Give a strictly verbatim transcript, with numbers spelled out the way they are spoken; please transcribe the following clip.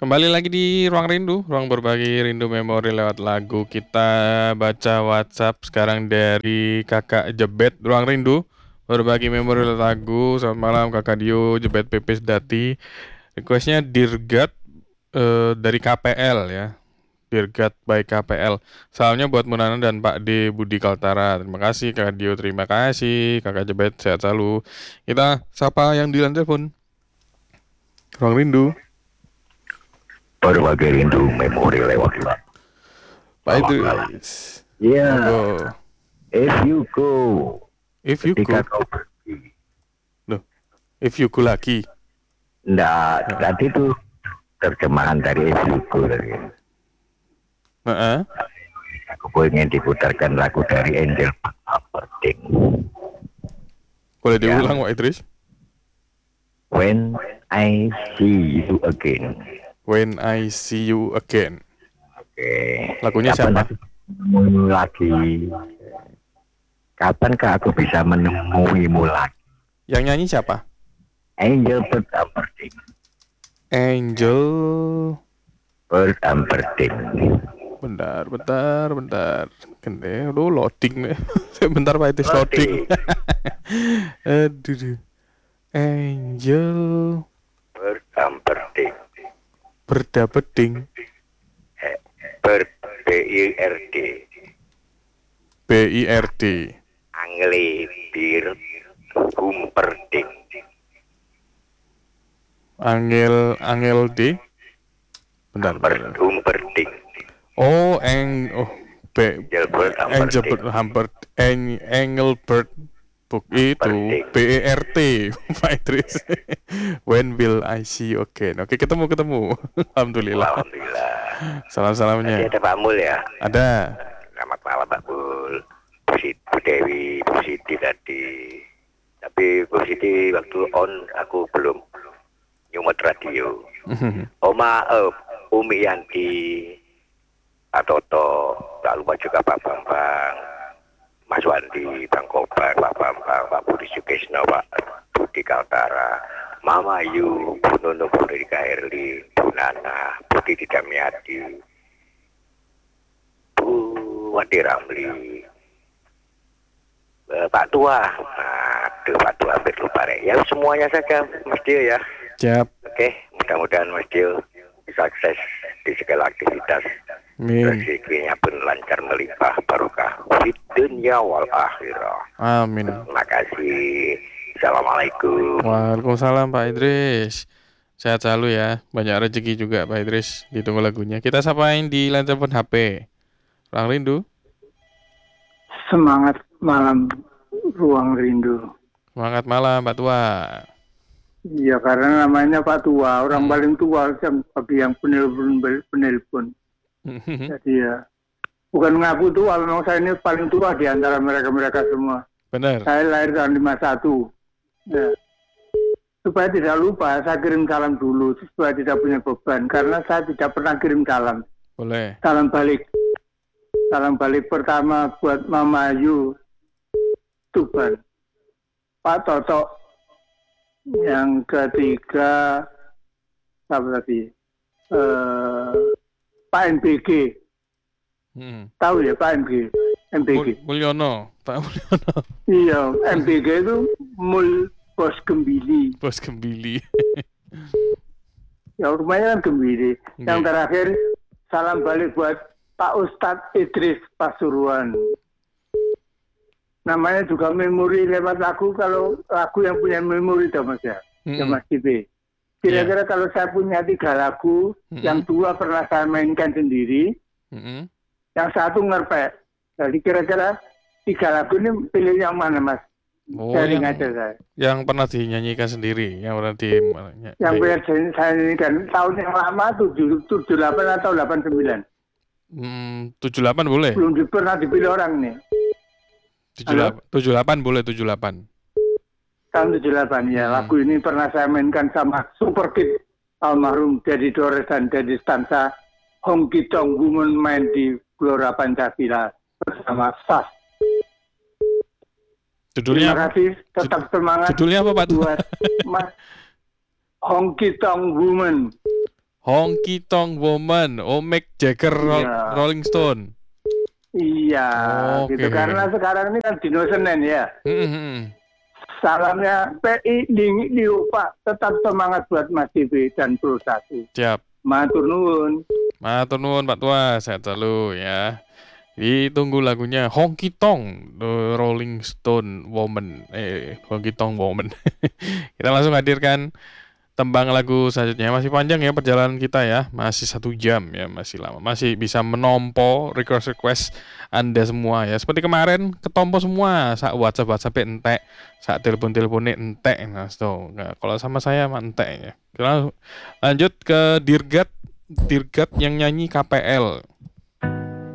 Kembali lagi di Ruang Rindu, ruang berbagi rindu memori lewat lagu. Kita baca WhatsApp sekarang dari Kakak Jebet, Ruang Rindu, berbagi memori lewat lagu. Selamat malam Kakak Dio, Jebet Pepes Dati. Requestnya Dirgat eh, dari K P L ya. Dirgat by K P L. Salamnya buat Munana dan Pak D Budi Kaltara. Terima kasih Kakak Dio, terima kasih Kakak Jebet, sehat selalu. Kita sapa yang di lantai telepon. Ruang Rindu. Berbagi rindu memori lewat lagu. Pak Idris. Iya. Monggo. If you go. If you Ketika go. kau pergi. Loh. If you go lagi. Nggak, nah. Tadi tuh terjemahan dari If you go tadi. Heeh. Aku ingin diputarkan lagu dari Angel Aberdeen. Boleh diulang, Pak Idris? When I see you again. When I see you again. Oke. Okay. Lagunya Kapan siapa? Menemui lagi. Kapankah aku bisa menemuimu lagi? Yang nyanyi siapa? Angel Bird Aberdeen. Angel Bird Aberdeen. Bentar, bentar, bentar. Kene, lu loading nih. Bentar Pak Idris loading. Aduh. Angel Bird Aberdeen. Berdabeding. Bird B I R D. B I R D. Angeli Bir Gumperding. Angel Angel D. Bentar, bentar. Gumperding. Oh, eng oh B Angel Bird Humpert Eng Engelbert Book itu B E R T Pak Idris. When will I see you again? Oke, ketemu ketemu. Alhamdulillah. Alhamdulillah. Salam-salamnya. Ada Pak Mul ya? Ada. Selamat malam Pak Mul. Bu Dewi, Bu Siti tadi. Tapi Bu Siti waktu on aku belum nyumet radio. Oma eh, Umi Yanti, Pak Toto, tak lupa juga Pak Bambang, Mas Wandi, Bang Kobar, Pak Bambang, Pak Budi Sukesno, Pak Budi Kaltara, Mama Yu, Bu Nono, Bu Rika Herli, Bu Nana, Bu Titi Damiati, Bu Wadi Ramli, uh, Pak Tua, aduh Pak Tua hampir lupa deh. Ya semuanya saja Mas Dio ya. Siap. Oke, mudah-mudahan Mas Dio bisa sukses di segala aktivitas. Rezekinya pun lancar melimpah barokah di dunia wal akhirah. Amin. Terima kasih. Assalamualaikum. Waalaikumsalam Pak Idris. Sehat selalu ya. Banyak rezeki juga Pak Idris. Ditunggu lagunya. Kita sapain di line telepon H P. Ruang Rindu. Semangat malam Ruang Rindu. Semangat malam Pak Tua. Iya, karena namanya Pak Tua, orang hmm. paling tua yang bagi yang penelpon penelpon. Jadi ya, bukan ngaku tua, memang saya ini paling tua di antara mereka-mereka semua. Benar. Saya lahir tahun lima puluh satu. Ya. Supaya tidak lupa, saya kirim salam dulu, supaya tidak punya beban, karena saya tidak pernah kirim salam. Boleh. Salam balik. Salam balik pertama buat Mama Ayu, Tuban. Pak Toto. Yang ketiga, apa tadi? Uh, Pak M B G. Hmm. Tahu ya Pak M B G? M B G. Mulyono, Pak Mulyono. Iya, M B G itu Mul Bos Gembili. Bos Gembili. Ya rumahnya kan Gembili. Okay. Yang terakhir, salam balik buat Pak Ustadz Idris Pasuruan. Namanya juga memori lewat lagu, kalau lagu yang punya memori itu Mas ya, mm-hmm. ya Mas Cipe. Kira-kira yeah. Kalau saya punya tiga lagu, mm-hmm. yang dua pernah saya mainkan sendiri, mm-hmm. yang satu ngerpek. Jadi kira-kira tiga lagu ini pilih yang mana Mas? Oh, Sharing yang, aja saya. Yang pernah dinyanyikan sendiri, yang pernah di... Yang pernah saya nyanyikan tahun yang lama, tujuh puluh delapan atau delapan puluh sembilan? Hmm, tujuh puluh delapan boleh? Belum di, pernah dipilih orang nih. tujuh puluh delapan boleh, tujuh puluh delapan. Tahun tujuh puluh delapan ya, hmm. lagu ini pernah saya mainkan sama Super Kid almarhum Dedi Dores dan Dedi Stansa. Hong Kitong Women main di Gelora Pancasila bersama Sas. Judulnya Terima kasih, tetap semangat. Judulnya apa Pak? Buat Mas Hong Kitong Women. Honky Tonk Woman, oh Mick Jagger Ro- Iya. Rolling Stone. Iya, Oke. gitu. Karena sekarang ini kan dino Senin ya. Hmm, hmm. Salamnya P I Ding Liu Pak, tetap semangat buat Mas T V dan Pro satu. Siap. Matur nuwun. Matur nuwun Pak Tua, sehat selalu ya. Ditunggu lagunya Honky Tonk The Rolling Stone Woman. Eh, Honky Tonk Woman. Kita langsung hadirkan tembang lagu selanjutnya. Masih panjang ya perjalanan kita ya, masih satu jam ya, masih lama, masih bisa menompo request-request Anda semua ya. Seperti kemarin ketompo semua, saat WhatsApp WhatsApp entek, saat telepon-teleponnya entek. Nah, so, nah, kalau sama saya mah entek ya. Kita lanjut ke Dirgat, Dirgat yang nyanyi K P L.